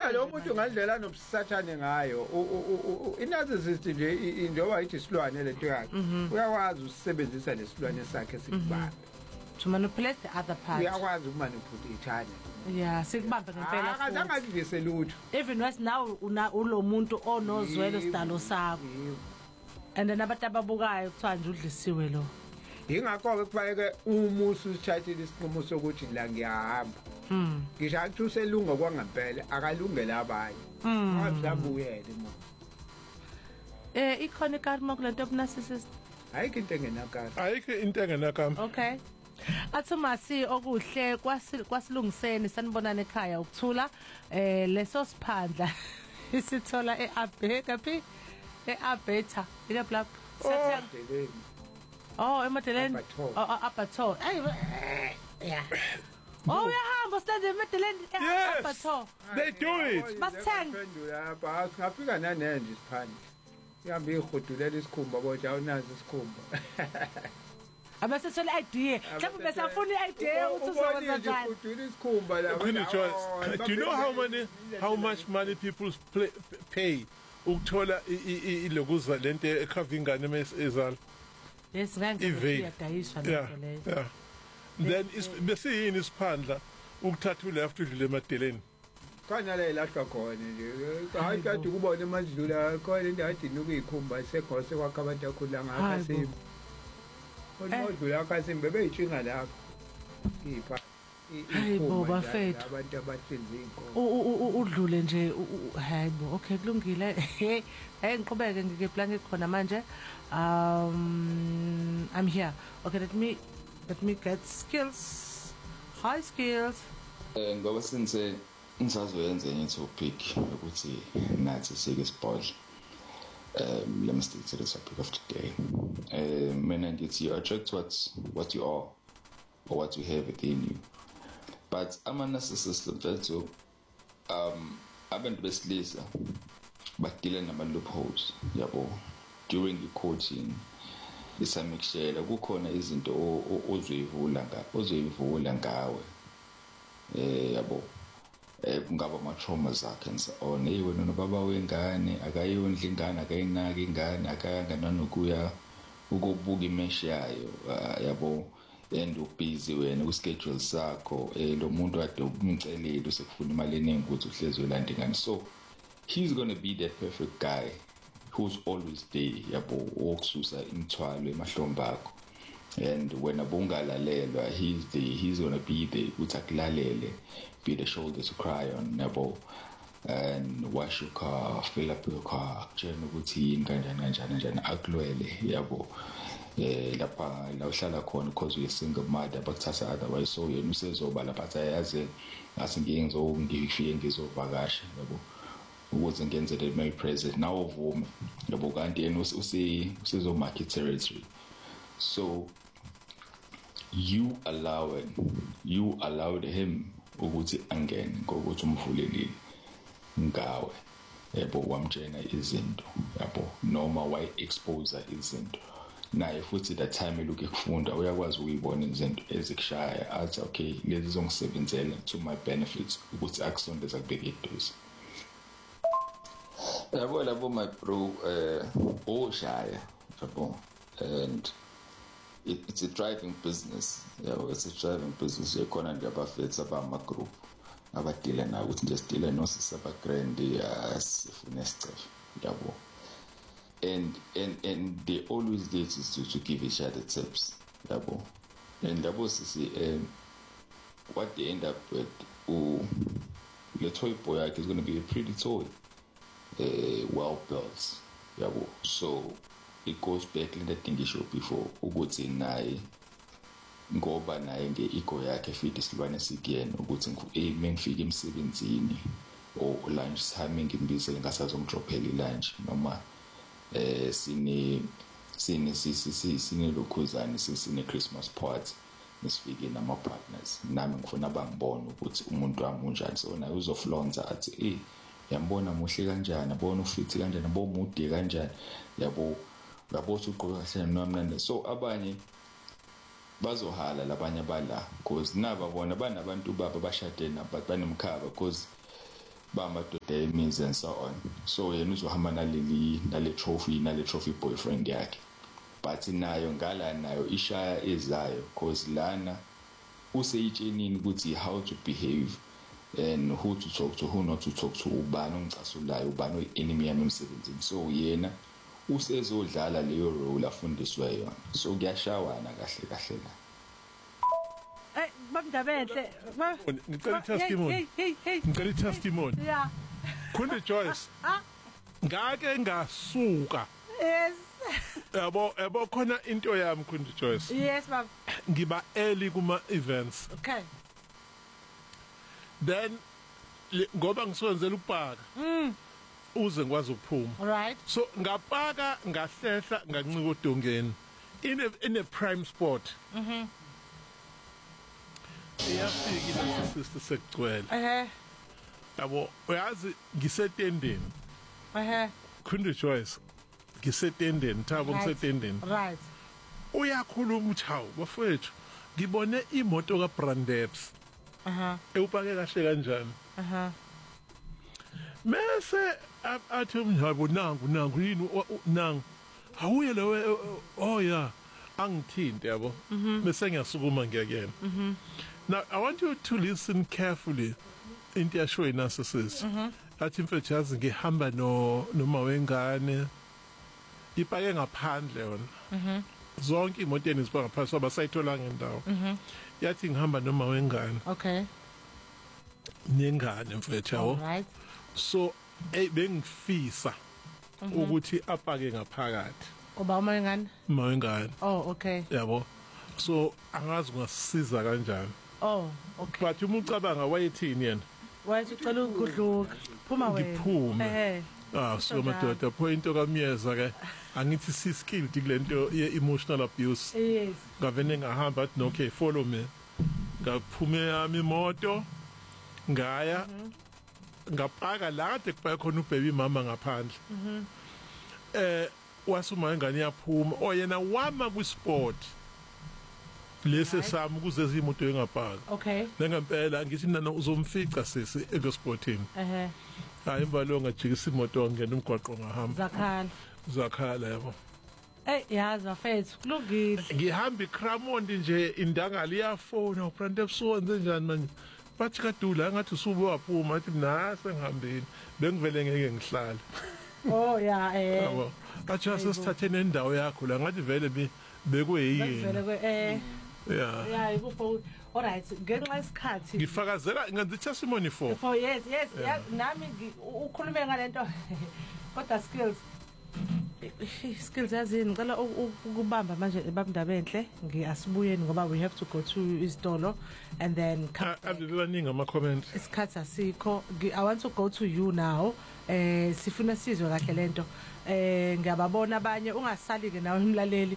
Kodwa lo muntu ngandlela nobusathane ngayo inarcissist nje njengoba ithi isilwane lento yakhe uyakwazi usebenzisa lesilwane sakhe sikubambe to manipulate the other part. Uyakwazi ukumanipulate. Yeah, sikubambe ngempela futhi. Akazange adivise lutho. Even wes now ulo muntu onozwelo sidalo sakho. And then abantu ababukayo kuthiwa nje udlisiwe lo. Ingakho ke kufanele umusu usithathile isinqumo sokuthi la ngiyahamba. Ngisho athi uselunga kwangempela akalungele abanye. Mhlawumbe uyele mo. Ikhona ikarma kulento obunarcissist. Ayikho into engenakama. Ayikho into engenakama. Okay. Athumasi okuhle kwasilungiseni sanibonana ekhaya ukuthula leso siphandla isithola eAbeka eAbeta ila blab Sathele. Oh eMadeleni Abathor yeah uyahamba stand eMadeleni Abathor they do it basithenga lapha singafika nanenje isiphandla sihambe ihudulela isikhumba kodwa awunazi isikhumba abasethole idea mhlawumbe besafuna idea ukuthi uzokwenza njani do you know how much money people pay ukuthola ilokuza lento ekhava ingane ezala yes ngiyadayiswa lento leyo yeah then besiyini isiphandla ukuthatha uleft udlule eMadeleni khona la ilahlwa khona nje hayi kade kubona emadlula khona into adini ukuyikhumba segose kwakhe abantu akhula ngakho simo Odlula akasimbe beyitshinga lapho. Kipha hayibo bafethu abantu abahlinza inkomo. Udlule nje hayibo okay kulungile. Hey ngiqhubeke ngikeplan ekhona manje. I'm here. Okay let me get skills. High skills. Ngoba senze ngisazoyenza enye topic ukuthi nathi sike spoil. Let me stick to the topic of today. And it's you attract what you are or what you have within you. But I'm a narcissist to abantu besilisa badila nama loopholes yabo during the coaching isamixela kukhona izinto ozoyivula ngawe yabo kungaba ama trauma zakhe and so on wena nobaba wengane akayondla ingane akayinaki ingane akayanga nanokuya ukubuka imesh yayo yabo and ubusy wena uschedule sakho lo muntu ade umcelile usekufuna imali eningi ukuthi uhlezi ulanda ingane so he's going to be that perfect guy who's always there yabo okususa imithwalo emahlombe akho and when abungalalelwa he's going to be there ukuthi akulalele be the shoulder to cry on yabo and wash your car fill up your car tshela ukuthi yini kanjani akulwele yabo lapha la uhlala khona because uye single mother bakuthatha otherwise so yena usezoba lapha ayazi asingiye ngizofike ngizovakasha yabo ukuthi ngenze the my present now uvume yabo kanti yena usezo market territory so you allowed him ukuthi angene ngokuthi umvulelile ngawe yabo wamtshena izinto yabo noma why expose izinto naye futhi that time eloku ekufunda uyakwazi ukuyibona izinto ezikushaya athi okay lezi zongisebenzela to my benefits ukuthi akusondeza kubeke eduze yabo labo my bro oshaya yabo and it's a driving business yabo it's a driving business ekhona nje abafethu abama group abadila nawo ukuthi nje sidile nosisa ba grand sifune sicefe yabo and they always did to give each other tips yabo and yabo sisi what they end up with the toy boy is going to be a pretty toy well built yabo so it goes back in the thing show before ukuthi naye ngoba naye ngeego yakhe futhi silwane sikuyena ukuthi mengifika emsebenzini o lunch time ngimbizele ngasazongidrophela ilunch noma sine lokhuzane sine Christmas party nisifike nama partners nami ngifuna abangibona ukuthi umuntu wami unjani so naye uzoflonza athi yambona muhle kanjani abona ufithi kanjani abomude kanjani yabo ngabothi uqoqa kahle nomnandi so abanye bazohala labanye bala because naba bona banabantu baba bashade nabantu banemkhaba because bamadoda emizi and so on. So yena uzohamba nale trophy boyfriend yakhe. But nayo ngala nayo ishaya ezayo cause lana useyitshenini ukuthi how to behave and who to talk to, who not to talk to, ubani ongicasulayo, ubani oyi-enemy yami emsebenzini. So yena usezodlala leyo role afundiswe yona. So kuyashawana kahle kahle la. Bamdabenhle. Ngicela testimony. Ngicela testimony. Yeah. Khunde Joyce. Ngake ngasuka. Yes. Yabo khona into yami Khunde Joyce. Yes, baba. Ngiba early kuma events. Okay. Then ngoba ngisonzela ukupaka. Uze ngikwazi ukuphuma. Right. So ngapaka ngahlehla ngancika odongeni in a prime spot. Iyafika ile sister sekugcwele. Yabo uyazi ngisetendeni. Khunde Joyce ngisetendeni Thabo ngisetendeni. Right. Uyakhuluma uthawu bafethu ngibone imoto kaBrandeps. Ewupake kahle kanjani. Mase athi umhabo nangu yini nangu awuye lo oh yeah angithinte yabo bese ngiyasukuma ngiyakena. Now I want you to listen carefully into yasho narcissist. Athi mfethu yazi ngihamba noma wengane ipake ngaphandle yona. Zonke imoto enizipaka ngaphandle soba sayithola ngendawo. Yathi ngihamba noma wengane. Okay. Nengane mfethu yawo. Right. So bengifisa ukuthi apake ngaphakathi. Kuba uma wengane. Oh, okay. Yabo. So angazi ngasisiza kanjani. Oh, okay. But umucabanga wayethini yena? Wathi ucela ukudluka. Phuma wena. Ngiphume. So madoda point okamyeza ke angithi si skilled kulento ye emotional abuse. Yes. Ngavene ngahamba athi okay follow me. Ngaphume yami imoto ngaya ngapaka la kade kupaya khona ubaby mama ngaphandle. Wasuma ingane yaphuma oyena wama ku sport. Lese sami ukuze izimoto engapaka. Okay. Ngempela ngithi nana uzomfica sisi ekusportini. Hayi imbalo ngajikisa imoto ngene umgwaqo ngahamba. Zakhala yabo. Yazi bafethu kulungile. Ngihamba iCramondi nje indangala iyafona uBrandeps wenze njani manje? Bathi kadula ngathi usube waphuma athi mina sengihambeni bengivele ngeke ngihlale. Oh yeah yabo. Bathi asithathe nendawo yakho la ngathi vele bekuyini. Vele yeah ikupho. Alright ngenxa yesikhathi ngifakazela ngenza testimony for yes nami ukhulume ngalento kodwa skills yazini ngicela ukubamba manje babindabenhle ngiasibuyeni ngoba we have to go to isitolo and then abibaningi ama comments isikhathi asikho. I want to go to you now sifuna sizwe kahle lento ngiyababona abanye ungasali ke nawe umlaleli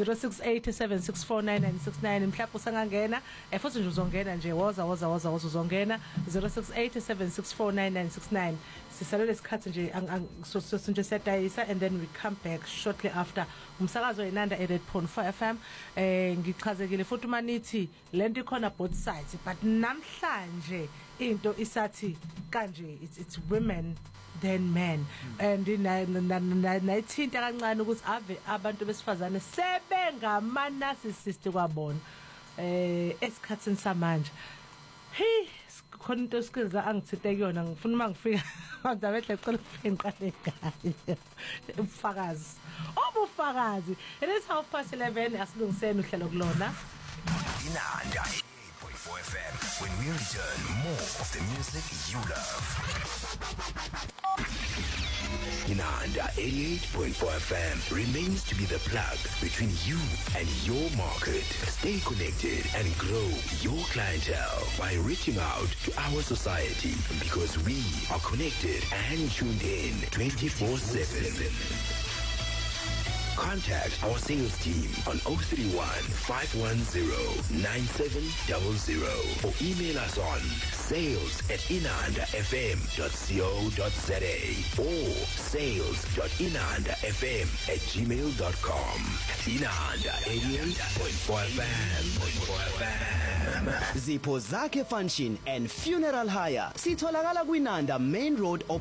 0687649969 mhlawumbe usangangena futhi nje uzongena nje woza uzongena 0687649969 sisalele isikhathi nje nje setayisa and then we come back shortly after umsakazo yenanda 8.4 FM ngichazekile futhi manithi lento ikhona both sides but namhlanje into isathi kanje it's women than men and nayithinta kancane ukuthi ave abantu besifazane sebengamanarcissist kwabona esikhatsini samanje khona into skills angithinte kuyona ngifuna mangifika ngizabehle ecela ukufika ngiqale ngayo ubufakazi it is 11:30 asilungiseni uhlelo kulona Inanda 8.4 FM when we return more of the music you love. Inanda 88.4 FM remains to be the plug between you and your market. Stay connected and grow your clientele by reaching out to our society because we are connected and tuned in 24/7. Contact our sales team on 031 510 9700 or email us on sales@inandafm.co.za or sales.inandafm@gmail.com. Inanda 88.4 FM. Zipho Zakhe Function and Funeral Hire sitholakala kwinanda Main Road